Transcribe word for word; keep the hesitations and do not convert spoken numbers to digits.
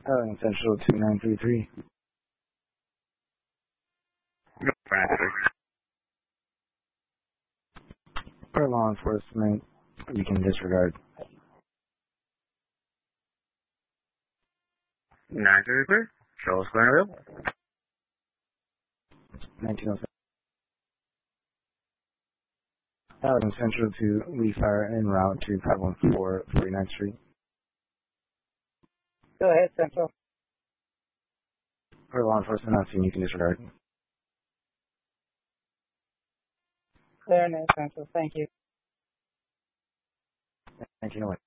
Allen Central two nine three three. For law enforcement, you can disregard. nine three three. Show us going available. nineteen oh seven. Allen Central to Lee Fire en route to five one four forty-ninth Street. Go ahead, Central. For law enforcement, not seen, you can disregard. Clear and Central. Thank you. nineteen oh eight.